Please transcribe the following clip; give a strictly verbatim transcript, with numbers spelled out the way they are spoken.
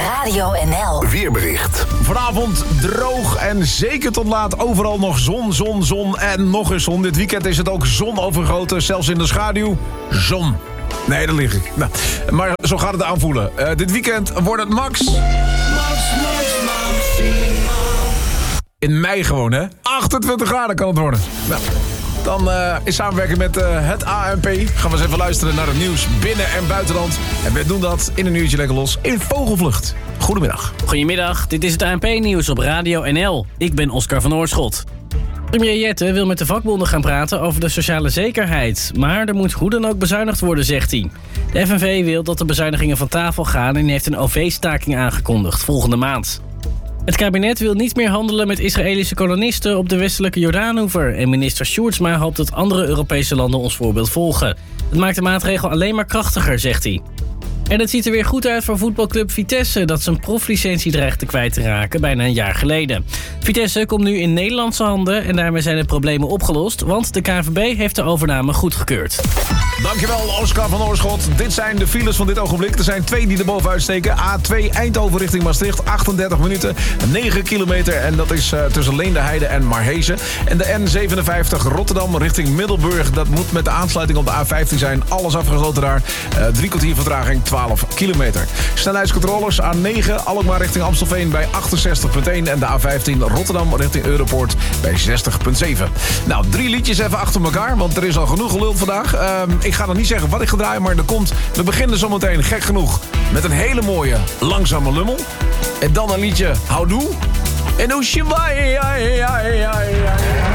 Radio N L. Weerbericht. Vanavond droog en zeker tot laat overal nog zon, zon, zon en nog eens zon. Dit weekend is het ook zon overgoten, zelfs in de schaduw. Zon. Nee, daar lig ik. Nou, maar zo gaat het aanvoelen. Uh, dit weekend wordt het max... Max, max, maximaal. In mei gewoon, hè? achtentwintig graden kan het worden. Nou, dan uh, in samenwerking met uh, het A N P gaan we eens even luisteren naar het nieuws binnen- en buitenland. En we doen dat in een uurtje lekker los in Vogelvlucht. Goedemiddag. Goedemiddag, dit is het A N P-nieuws op Radio N L. Ik ben Oscar van Oorschot. Premier Jette wil met de vakbonden gaan praten over de sociale zekerheid. Maar er moet hoe dan ook bezuinigd worden, zegt hij. De F N V wil dat de bezuinigingen van tafel gaan en heeft een O V-staking aangekondigd volgende maand. Het kabinet wil niet meer handelen met Israëlische kolonisten op de westelijke Jordaanoever. En minister Sjoerdsma hoopt dat andere Europese landen ons voorbeeld volgen. Het maakt de maatregel alleen maar krachtiger, zegt hij. En het ziet er weer goed uit voor voetbalclub Vitesse, dat zijn proflicentie dreigt te kwijt te raken bijna een jaar geleden. Vitesse komt nu in Nederlandse handen en daarmee zijn de problemen opgelost, want de K N V B heeft de overname goedgekeurd. Dankjewel, Oscar van Oorschot. Dit zijn de files van dit ogenblik. Er zijn twee die er bovenuit steken. A twee Eindhoven richting Maastricht, achtendertig minuten, negen kilometer. En dat is uh, tussen Leendeheide en Marhezen. En de N zevenenvijftig Rotterdam richting Middelburg. Dat moet met de aansluiting op de A vijftien zijn. Alles afgesloten daar. Uh, drie kwartier vertraging, twaalf kilometer. Snelheidscontroles A negen Alkmaar richting Amstelveen bij achtenzestig komma één. En de A vijftien Rotterdam richting Europoort bij zestig komma zeven. Nou, drie liedjes even achter elkaar, want er is al genoeg gelul vandaag. Uh, ik ga nog niet zeggen wat ik ga draaien, maar er komt... We beginnen zometeen, gek genoeg, met een hele mooie Langzame Lummel. En dan een liedje Houdoe. En Oesje, ja, ja, ja, ja.